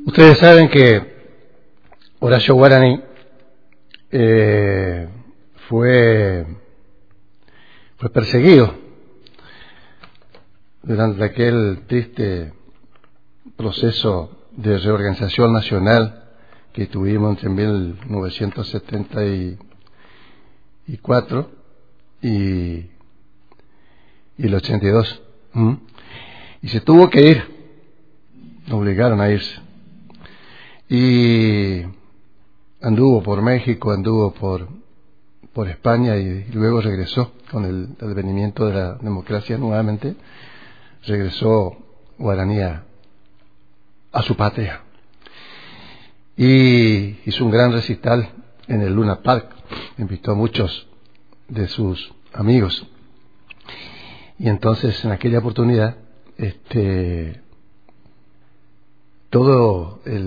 Ustedes saben que Horacio Guaraní fue perseguido durante aquel triste proceso de reorganización nacional que tuvimos entre 1974 y el 82. Y se tuvo que ir, lo obligaron a irse. Y anduvo por México, anduvo por España y luego regresó con el advenimiento de la democracia nuevamente. Regresó Guaraní a su patria y hizo un gran recital en el Luna Park. Invitó a muchos de sus amigos y entonces en aquella oportunidad todo